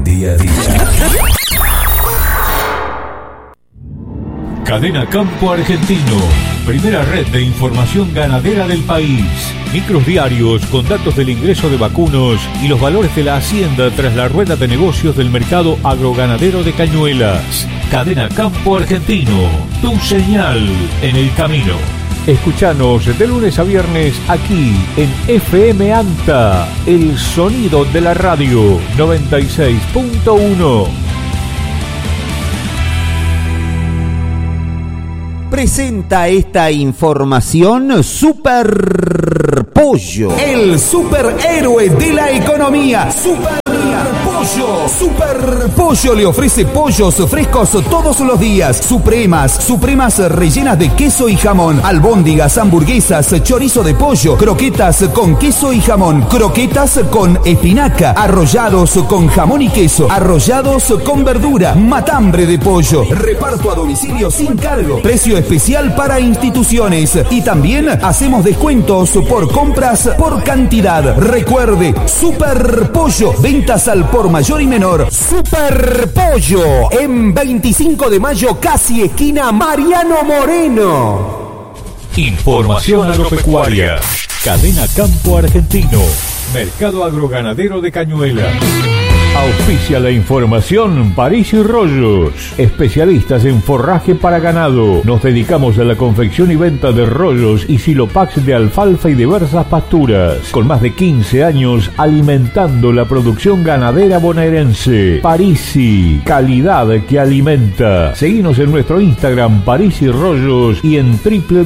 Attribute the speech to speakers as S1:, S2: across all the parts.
S1: día a día.
S2: Cadena Campo Argentino, primera red de información ganadera del país. Micros diarios con datos del ingreso de vacunos y los valores de la hacienda tras la rueda de negocios del mercado agroganadero de Cañuelas. Cadena Campo Argentino, tu señal en el camino. Escuchanos de lunes a viernes aquí en FM ANTA, el sonido de la radio 96.1.
S3: Presenta esta información Super Pollo, el superhéroe de la economía. Super Pollo le ofrece pollos frescos todos los días, supremas rellenas de queso y jamón, albóndigas, hamburguesas, chorizo de pollo, croquetas con queso y jamón, croquetas con espinaca, arrollados con jamón y queso, arrollados con verdura, matambre de pollo, reparto a domicilio sin cargo, precio especial para instituciones y también hacemos descuentos por compras por cantidad. Recuerde, Super Pollo, ventas al por mayor y menor. Super Pollo, en 25 de mayo, casi esquina Mariano Moreno.
S2: Información agropecuaria. Cadena Campo Argentino, mercado agroganadero de Cañuelas. Auspicia la información París y Rollos, especialistas en forraje para ganado. Nos dedicamos a la confección y venta de rollos y silopax de alfalfa y diversas pasturas. Con más de 15 años alimentando la producción ganadera bonaerense. Parisi, calidad que alimenta. Seguinos en nuestro Instagram París y Rollos y en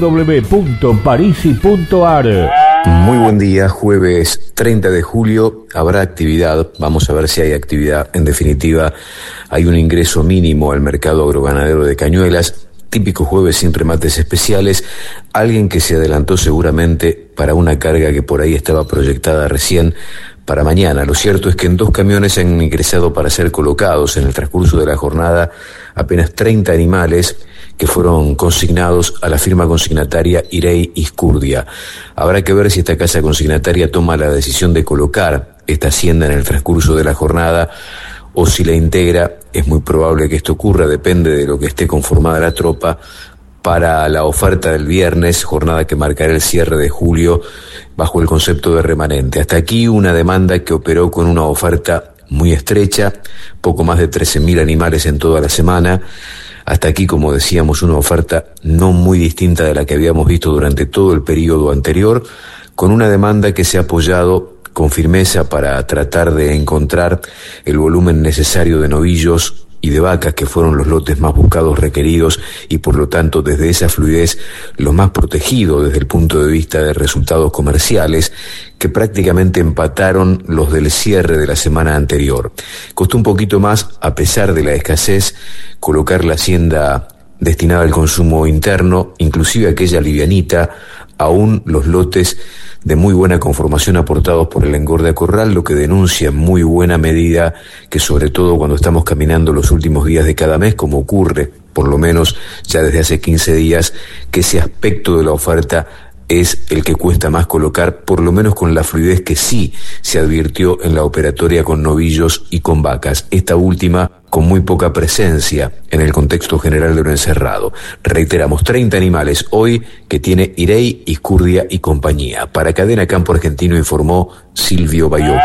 S2: www.parisi.ar.
S4: Muy buen día, jueves 30 de julio, habrá actividad, vamos a ver si hay actividad. En definitiva, hay un ingreso mínimo al mercado agroganadero de Cañuelas, típico jueves sin remates especiales, alguien que se adelantó seguramente para una carga que por ahí estaba proyectada recién para mañana. Lo cierto es que en 2 camiones han ingresado para ser colocados en el transcurso de la jornada apenas 30 animales que fueron consignados a la firma consignataria Irey Iscurdia. Habrá que ver si esta casa consignataria toma la decisión de colocar esta hacienda en el transcurso de la jornada o si la integra. Es muy probable que esto ocurra, depende de lo que esté conformada la tropa para la oferta del viernes, jornada que marcará el cierre de julio bajo el concepto de remanente. Hasta aquí una demanda que operó con una oferta muy estrecha, poco más de 13.000 animales en toda la semana. Hasta aquí, como decíamos, una oferta no muy distinta de la que habíamos visto durante todo el periodo anterior, con una demanda que se ha apoyado con firmeza para tratar de encontrar el volumen necesario de novillos y de vacas, que fueron los lotes más buscados, requeridos, y por lo tanto desde esa fluidez los más protegidos desde el punto de vista de resultados comerciales, que prácticamente empataron los del cierre de la semana anterior. Costó un poquito más, a pesar de la escasez, colocar la hacienda destinada al consumo interno, inclusive aquella livianita, aún los lotes de muy buena conformación aportados por el engorde a corral, lo que denuncia en muy buena medida que, sobre todo cuando estamos caminando los últimos días de cada mes, como ocurre por lo menos ya desde hace 15 días, que ese aspecto de la oferta es el que cuesta más colocar, por lo menos con la fluidez que sí se advirtió en la operatoria con novillos y con vacas, esta última con muy poca presencia en el contexto general de lo encerrado. Reiteramos, 30 animales hoy que tiene Irey, Iscurdia y compañía. Para Cadena Campo Argentino informó Silvio Bayoco.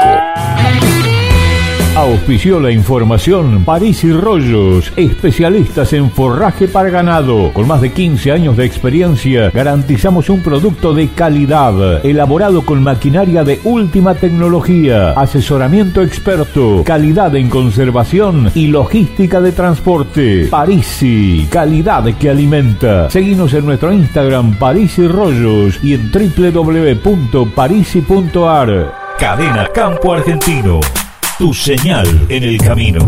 S2: Auspició la información París y Rollos, especialistas en forraje para ganado. Con más de 15 años de experiencia, garantizamos un producto de calidad, elaborado con maquinaria de última tecnología, asesoramiento experto, calidad en conservación y logística de transporte. Parisi, calidad que alimenta. Seguinos en nuestro Instagram París y Rollos y en www.parisi.ar. Cadena Campo Argentino, tu señal en el camino.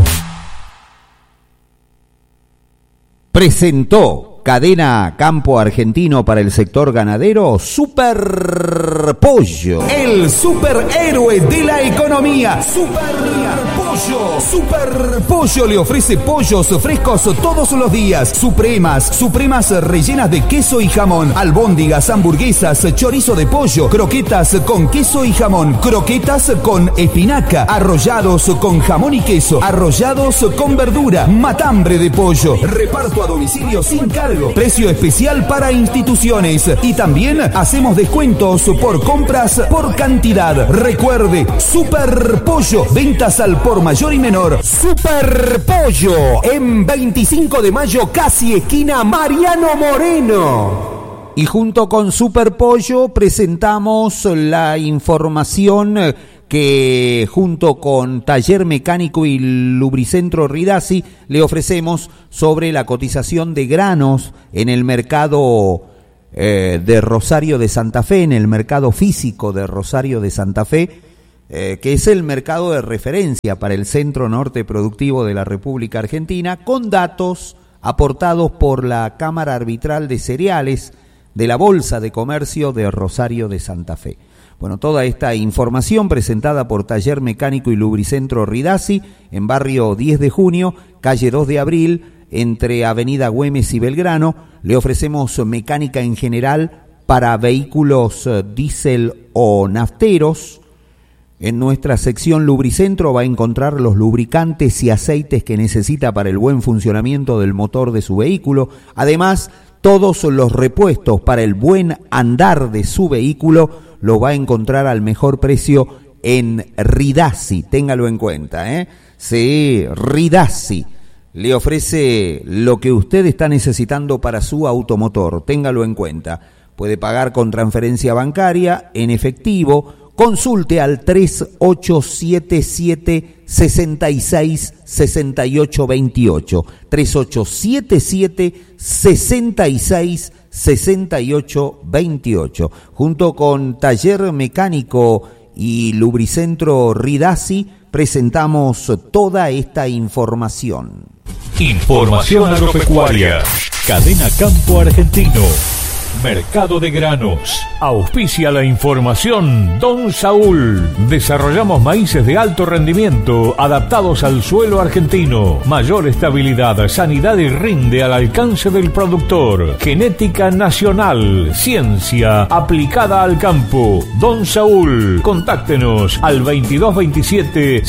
S3: Presentó Cadena Campo Argentino para el sector ganadero Super Pollo, el superhéroe de la economía. Super Pollo. Pollo. Super Pollo le ofrece pollos frescos todos los días. Supremas rellenas de queso y jamón. Albóndigas, hamburguesas, chorizo de pollo, croquetas con queso y jamón, croquetas con espinaca, arrollados con jamón y queso, arrollados con verdura, matambre de pollo. Reparto a domicilio sin cargo. Precio especial para instituciones. Y también hacemos descuentos por compras por cantidad. Recuerde, Super Pollo. Ventas al por mayor y menor. Super Pollo. En 25 de mayo, casi esquina Mariano Moreno.
S1: Y junto con Super Pollo presentamos la información que junto con Taller Mecánico y Lubricentro Ridasi le ofrecemos sobre la cotización de granos en el mercado de Rosario de Santa Fe, en el mercado físico de Rosario de Santa Fe, que es el mercado de referencia para el centro norte productivo de la República Argentina, con datos aportados por la Cámara Arbitral de Cereales de la Bolsa de Comercio de Rosario de Santa Fe. Bueno, toda esta información presentada por Taller Mecánico y Lubricentro Ridasi en barrio 10 de junio, calle 2 de abril, entre Avenida Güemes y Belgrano. Le ofrecemos mecánica en general para vehículos diésel o nafteros. En nuestra sección Lubricentro va a encontrar los lubricantes y aceites que necesita para el buen funcionamiento del motor de su vehículo. Además, todos los repuestos para el buen andar de su vehículo lo va a encontrar al mejor precio en Ridasi. Téngalo en cuenta, ¿eh? Sí, Ridasi le ofrece lo que usted está necesitando para su automotor. Téngalo en cuenta. Puede pagar con transferencia bancaria, en efectivo. Consulte al 3877-666828. 3877-666828. Junto con Taller Mecánico y Lubricentro Ridasi presentamos toda esta información.
S2: Información agropecuaria. Cadena Campo Argentino. Mercado de granos. Auspicia la información Don Saúl. Desarrollamos maíces de alto rendimiento adaptados al suelo argentino. Mayor estabilidad, sanidad y rinde al alcance del productor. Genética nacional. Ciencia aplicada al campo. Don Saúl. Contáctenos al 2227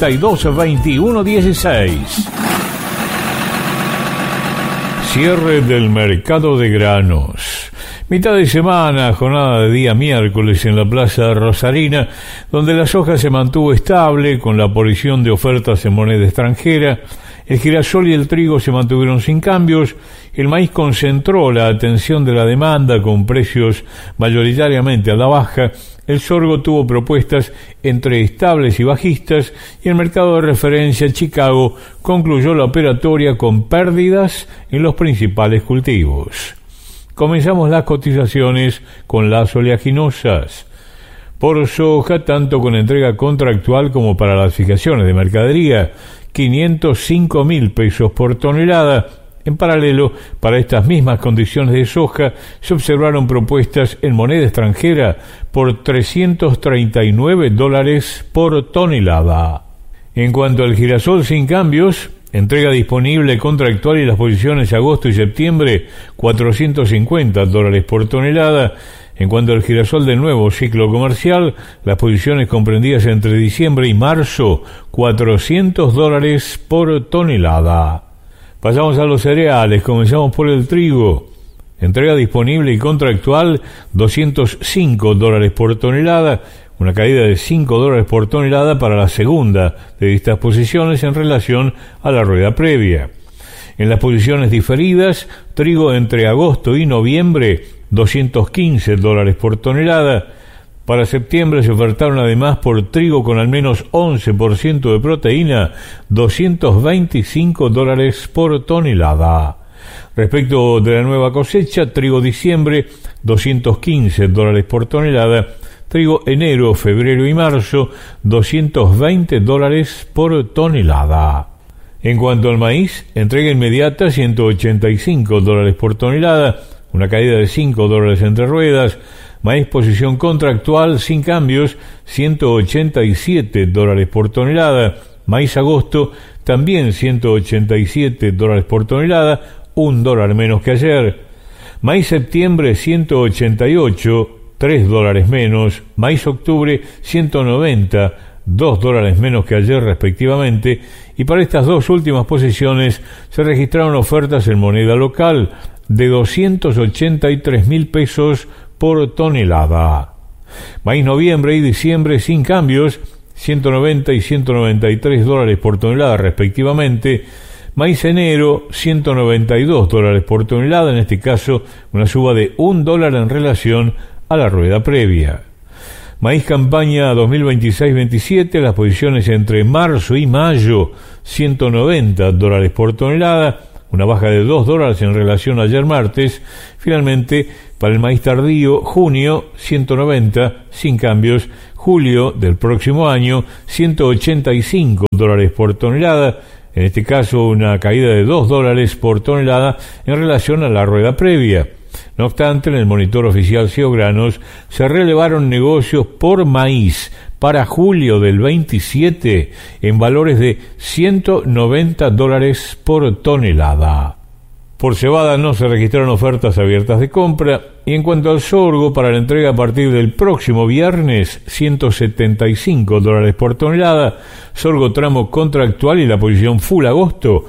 S2: 622116. Cierre del mercado de granos. Mitad de semana, jornada de día miércoles en la Plaza Rosarina, donde la soja se mantuvo estable con la aparición de ofertas en moneda extranjera. El girasol y el trigo se mantuvieron sin cambios. El maíz concentró la atención de la demanda con precios mayoritariamente a la baja. El sorgo tuvo propuestas entre estables y bajistas, y el mercado de referencia Chicago concluyó la operatoria con pérdidas en los principales cultivos. Comenzamos las cotizaciones con las oleaginosas. Por soja, tanto con entrega contractual como para las fijaciones de mercadería, 505.000 pesos por tonelada. En paralelo, para estas mismas condiciones de soja, se observaron propuestas en moneda extranjera por $339 por tonelada. En cuanto al girasol sin cambios, entrega disponible contractual y las posiciones agosto y septiembre, $450 por tonelada. En cuanto al girasol del nuevo ciclo comercial, las posiciones comprendidas entre diciembre y marzo, $400 por tonelada. Pasamos a los cereales, comenzamos por el trigo. Entrega disponible y contractual, $205 por tonelada, una caída de $5 por tonelada para la segunda de estas posiciones en relación a la rueda previa. En las posiciones diferidas, trigo entre agosto y noviembre, $215 por tonelada. Para septiembre se ofertaron además por trigo con al menos 11% de proteína, $225 por tonelada. Respecto de la nueva cosecha, trigo diciembre, $215 por tonelada. Trigo enero, febrero y marzo, $220 por tonelada. En cuanto al maíz, entrega inmediata, $185 por tonelada, una caída de $5 entre ruedas. Maíz posición contractual sin cambios, $187 por tonelada, Maíz agosto también $187 por tonelada, $1 menos que ayer. Maíz septiembre 188, $3 menos. Maíz octubre 190, $2 menos que ayer respectivamente. Y para estas dos últimas posiciones se registraron ofertas en moneda local de 283.000 pesos por tonelada. Maíz noviembre y diciembre sin cambios, $190 y $193 por tonelada respectivamente. Maíz enero, $192 por tonelada, en este caso una suba de $1 en relación a la rueda previa. Maíz campaña 2026-27, las posiciones entre marzo y mayo, $190 por tonelada, una baja de $2 en relación a ayer martes. Finalmente, para el maíz tardío, junio, 190, sin cambios. Julio del próximo año, $185 por tonelada, en este caso una caída de $2 por tonelada en relación a la rueda previa. No obstante, en el monitor oficial Ceogranos se relevaron negocios por maíz para julio del 27 en valores de $190 por tonelada. Por cebada no se registraron ofertas abiertas de compra, y en cuanto al sorgo, para la entrega a partir del próximo viernes, $175 por tonelada, sorgo tramo contractual y la posición full agosto,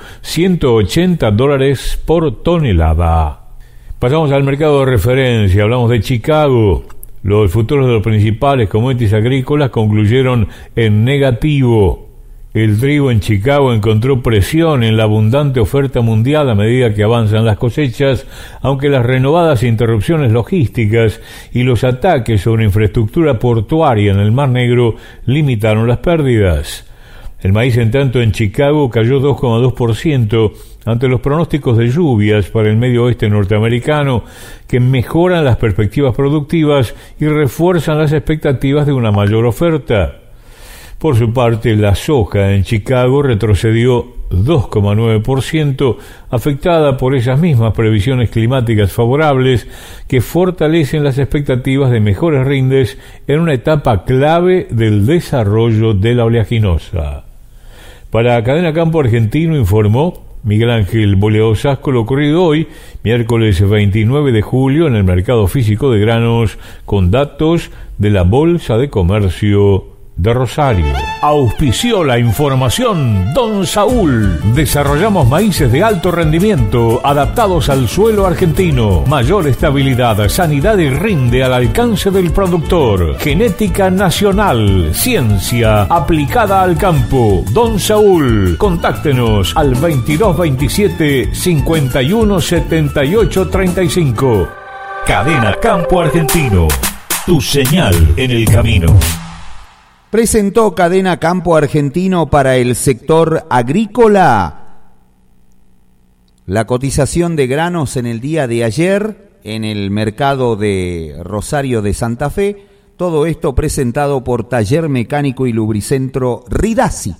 S2: $180 por tonelada. Pasamos al mercado de referencia, hablamos de Chicago. Los futuros de los principales commodities agrícolas concluyeron en negativo. El trigo en Chicago encontró presión en la abundante oferta mundial a medida que avanzan las cosechas, aunque las renovadas interrupciones logísticas y los ataques sobre infraestructura portuaria en el Mar Negro limitaron las pérdidas. El maíz, en tanto, en Chicago cayó 2,2% ante los pronósticos de lluvias para el medio oeste norteamericano, que mejoran las perspectivas productivas y refuerzan las expectativas de una mayor oferta. Por su parte, la soja en Chicago retrocedió 2,9%, afectada por esas mismas previsiones climáticas favorables que fortalecen las expectativas de mejores rindes en una etapa clave del desarrollo de la oleaginosa. Para Cadena Campo Argentino informó Miguel Ángel Boleado Sasco lo ocurrido hoy, miércoles 29 de julio, en el mercado físico de granos, con datos de la Bolsa de Comercio de Rosario. Auspició la información Don Saúl. Desarrollamos maíces de alto rendimiento adaptados al suelo argentino. Mayor estabilidad, sanidad y rinde al alcance del productor. Genética nacional, ciencia aplicada al campo. Don Saúl. Contáctenos al 2227 51 78 35. Cadena Campo Argentino. Tu señal en el camino.
S1: Presentó Cadena Campo Argentino para el sector agrícola la cotización de granos en el día de ayer en el mercado de Rosario de Santa Fe. Todo esto presentado por Taller Mecánico y Lubricentro Ridasi.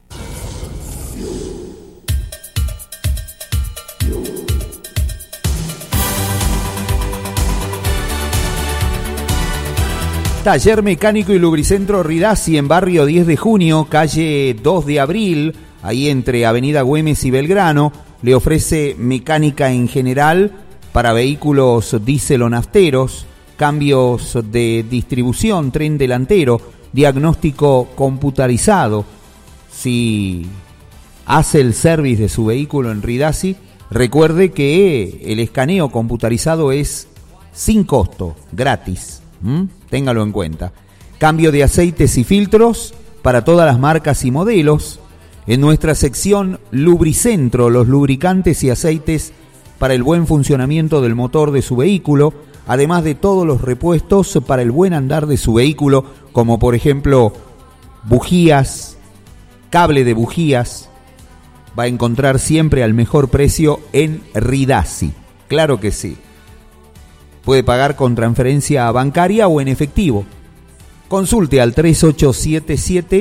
S1: Taller Mecánico y Lubricentro Ridasi en barrio 10 de junio, calle 2 de abril, ahí entre Avenida Güemes y Belgrano. Le ofrece mecánica en general para vehículos diésel o nafteros, cambios de distribución, tren delantero, diagnóstico computarizado. Si hace el service de su vehículo en Ridasi, recuerde que el escaneo computarizado es sin costo, gratis. Téngalo en cuenta. Cambio de aceites y filtros para todas las marcas y modelos. En nuestra sección Lubricentro, los lubricantes y aceites para el buen funcionamiento del motor de su vehículo, además de todos los repuestos para el buen andar de su vehículo, como por ejemplo bujías, cable de bujías. Va a encontrar siempre al mejor precio en Ridasi. Claro que sí. Puede pagar con transferencia bancaria o en efectivo. Consulte al 3877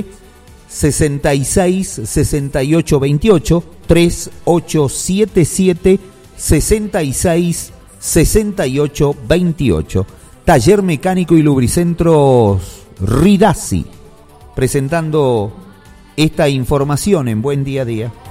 S1: 66 68 28, 3877 66 68 28. Taller Mecánico y Lubricentros Ridasi, presentando esta información en Buen Día a Día.